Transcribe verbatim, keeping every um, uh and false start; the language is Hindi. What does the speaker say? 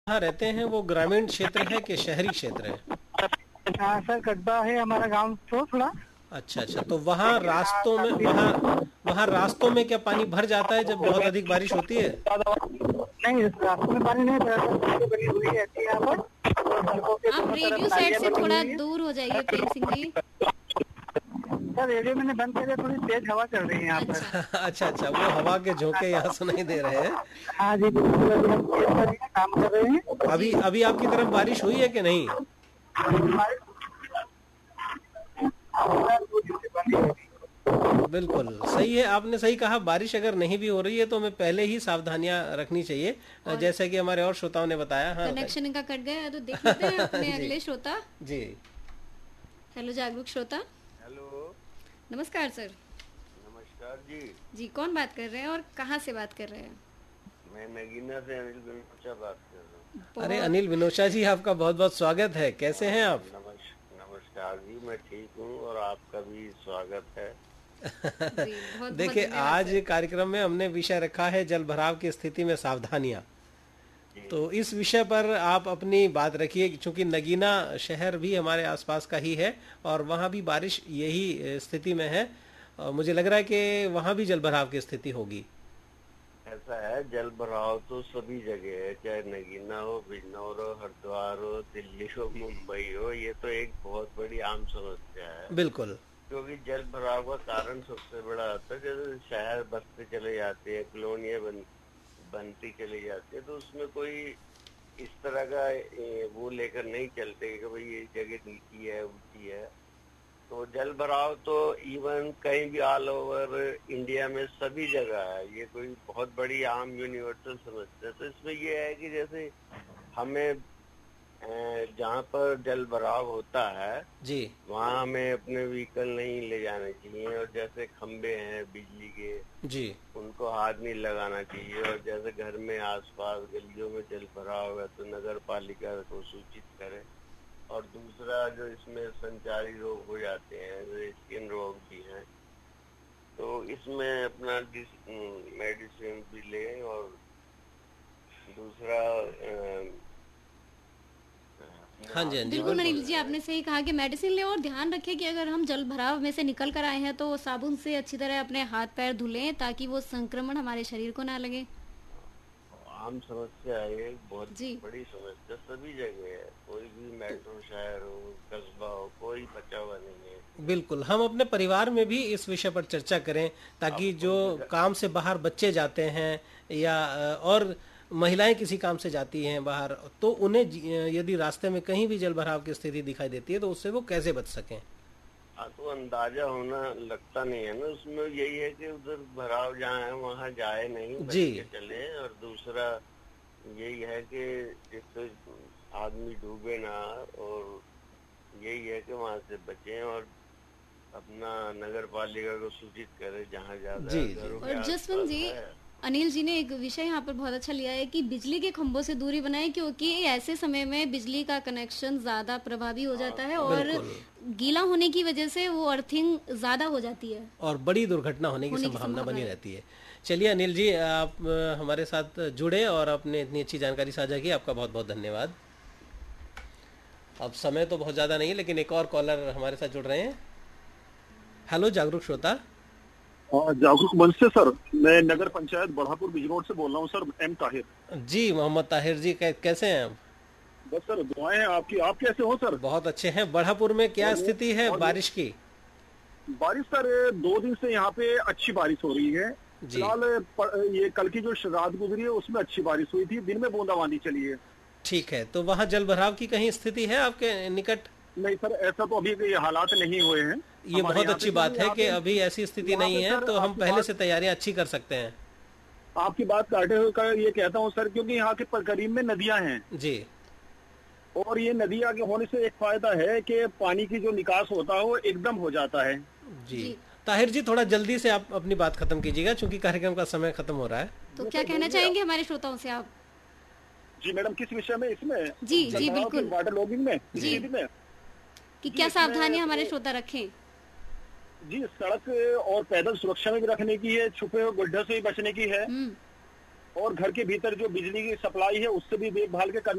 जहाँ रहते हैं वो ग्रामीण क्षेत्र है कि शहरी क्षेत्र है? हाँ सर, कस्बा है हमारा गांव तो थोड़ा। अच्छा अच्छा, तो वहाँ रास्तों में वहाँ वहाँ रास्तों में क्या पानी भर जाता है जब बहुत अधिक बारिश होती है? नहीं, रास्तों में पानी नहीं भरा, सड़कें बनी हुई है यहाँ पर, और सड़कों के आप दोनों रेडियो तरफ सेट नालियाँ से बनी थोड़ा हुई है। दूर हो जाइए प्रेम सिंह जी। सर रेडियो मैंने बंद कर दिया, थोड़ी तेज हवा चल रही है यहाँ पर। अच्छा। अच्छा अच्छा, वो हवा के झोंके यहाँ सुनाई दे रहे हैं। हाँ जी बिल्कुल, अभी हम खेत पर ही हैं, काम कर रहे हैं। अभी अभी आपकी तरफ बारिश हुई है कि नहीं? बिल्कुल सही है, आपने सही कहा। बारिश अगर नहीं भी हो रही है तो हमें पहले ही सावधानियां रखनी चाहिए, जैसे कि हमारे और श्रोताओं ने बताया। हाँ, कनेक्शन इनका कट गया है तो देख लेते हैं अपने जी। अगले श्रोता। जी हेलो जागरूक श्रोता। हेलो, नमस्कार सर। नमस्कार जी। जी कौन बात कर रहे हैं और कहाँ से बात कर रहे हैं? मैं नगीना से अनिल बिनोचा बात कर रहा हूँ। अरे अनिल विनोशा जी, आपका बहुत बहुत स्वागत है। कैसे हैं आप? नमस् नमस्कार जी, मैं ठीक हूँ और आपका भी स्वागत है। जी, बहुत देखिए, बहुत आज धन्यवाद कार्यक्रम में हमने विषय रखा है जल भराव की स्थिति में सावधानियां। जी। तो इस विषय पर आप अपनी बात रखिए, क्योंकि नगीना शहर भी हमारे आसपास का ही है और वहाँ भी बारिश यही स्थिति में है। और मुझे लग रहा है कि वहाँ भी जल भराव की स्थिति होगी। ऐसा है, जल भराव तो सभी जगह है, चाहे नगीना हो, बिजनौर हो, हरिद्वार हो, दिल्ली हो, मुंबई हो। ये तो एक बहुत बड़ी आम समस्या है, बिल्कुल। क्योंकि जल भराव का कारण सबसे बड़ा आता है, जैसे शहर बसते चले जाते हैं, कॉलोनियां बन बनती चली जाती है, तो उसमें कोई इस तरह का ए, वो लेकर नहीं चलते कि भाई ये जगह नीची है, ऊंची है। तो जल भराव तो इवन कहीं भी ऑल ओवर इंडिया में सभी जगह है, ये कोई बहुत बड़ी आम यूनिवर्सल समस्या है। तो इसमें ये है कि जैसे हमें जहाँ पर जल भराव होता है जी, वहाँ हमें अपने व्हीकल नहीं ले जाने चाहिए, और जैसे खंबे हैं बिजली के जी, उनको हाथ नहीं लगाना चाहिए, और जैसे घर में आसपास गलियों में जल भराव है तो नगर पालिका को सूचित करें। और दूसरा, जो इसमें संचारी रोग हो जाते हैं, जो स्किन रोग भी हैं, तो इसमें अपना मेडिसिन भी लें। और दूसरा हाँ जी, हाँ जी, बिल्कुल अनिल जी, आपने सही कहा कि मेडिसिन ले और ध्यान रखें कि अगर हम जल भराव में से निकल कर आए हैं तो साबुन से अच्छी तरह अपने हाथ पैर धुलें ताकि वो संक्रमण हमारे शरीर को ना लगे। आम समस्या है, एक बहुत जी। बड़ी समस्या सभी जगह है, कोई भी मेट्रो शहर हो, कस्बा हो, कोई बचा हुआ नहीं है। बिल्कुल। हम अपने परिवार में भी इस विषय पर चर्चा करें, ताकि जो काम से बाहर बच्चे जाते हैं या और महिलाएं किसी काम से जाती हैं बाहर, तो उन्हें यदि रास्ते में कहीं भी जल भराव की स्थिति दिखाई देती है तो उससे वो कैसे बच सकें। हाँ, तो अंदाजा होना लगता नहीं है ना, उसमें यही है कि उधर भराव जहाँ है वहाँ जाए नहीं, बच जी। के चले। और दूसरा यही है कि जिससे आदमी डूबे ना, और यही है कि वहाँ से बचें और अपना नगर पालिका को सूचित करें जहाँ ज्यादा जी, जी। घरों के और आसपास जसवंत जी, है। अनिल जी ने एक विषय यहाँ पर बहुत अच्छा लिया है कि बिजली के खंभों से दूरी बनाए, क्योंकि ऐसे समय में बिजली का कनेक्शन ज्यादा प्रभावी हो जाता है और बिल्कुल। गीला होने की वजह से वो अर्थिंग ज्यादा हो जाती है और बड़ी दुर्घटना होने की होने की संभावना संभावना बनी है। रहती है। चलिए अनिल जी, आप अ, हमारे साथ जुड़े और आपने इतनी अच्छी जानकारी साझा की, आपका बहुत बहुत धन्यवाद। अब समय तो बहुत ज़्यादा नहीं है, लेकिन एक और कॉलर हमारे साथ जुड़ रहे हैं। हेलो जागरूक श्रोता। हाँ, जागरूक मंच से सर, मैं नगर पंचायत बढ़ापुर बिजनौर से बोल रहा हूँ सर, एम ताहिर। जी मोहम्मद ताहिर जी, कै, कैसे हैं आप? बस सर दुआएं हैं आपकी, आप कैसे हो सर? बहुत अच्छे हैं। बढ़ापुर में क्या और- स्थिति है और- बारिश की? बारिश सर दो दिन से यहाँ पे अच्छी बारिश हो रही है। जी। फिलहाल प- ये कल की जो रात गुजरी है उसमें अच्छी बारिश हुई थी, दिन में बूंदाबांदी चली है। ठीक है, तो वहाँ जल भराव की कहीं स्थिति है आपके निकट? नहीं सर, ऐसा तो अभी ये हालात नहीं हुए हैं। ये हमारे बहुत यहाँ अच्छी पे बात सर, है यहाँ कि पे- अभी ऐसी स्थिति यहाँ नहीं पे है, सर, तो हम आपकी पहले बात- से तैयारियां अच्छी कर सकते हैं। आपकी बात काटे हुए का ये कहता हूँ सर, क्योंकि यहाँ के पर- करीब में नदियां हैं, जी और ये नदियां के होने से एक फायदा है कि पानी की जो निकास होता है वो एकदम हो जाता है। जी जी। ताहिर जी, थोड़ा जल्दी से आप अपनी बात खत्म कीजिएगा, क्योंकि कार्यक्रम का समय खत्म हो रहा है। तो क्या कहना चाहेंगे हमारे श्रोताओं से आप? जी मैडम, किस विषय में? इसमें जी, जी, जलभराव की बिल्कुल। वाटर लॉगिंग में, जी। स्थिति में कि जी, क्या इसमें सावधानियां हमारे तो- श्रोता रखें? जी, सड़क और पैदल सुरक्षा में भी रखने की है, छुपे हुए गड्ढे से भी बचने की है, हम्म और घर के भीतर जो बिजली की सप्लाई है उससे भी देखभाल के करने